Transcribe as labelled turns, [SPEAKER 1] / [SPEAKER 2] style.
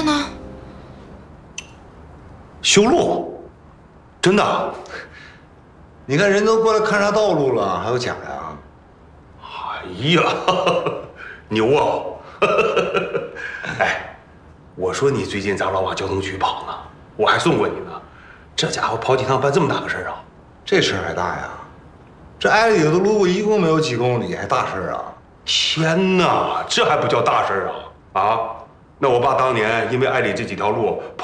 [SPEAKER 1] 呢？
[SPEAKER 2] 修路，真的。你看人都过来看啥道路了，还有假呀？
[SPEAKER 3] 哎呀，牛啊！哎，我说你最近咋老往交通局跑呢？我还送过你呢。这家伙跑几趟办这么大个事儿啊？
[SPEAKER 2] 这事儿还大呀？这挨里的路一共没有几公里，还大事儿啊？
[SPEAKER 3] 天哪，这还不叫大事儿啊？啊，那我爸当年因为挨里这几条路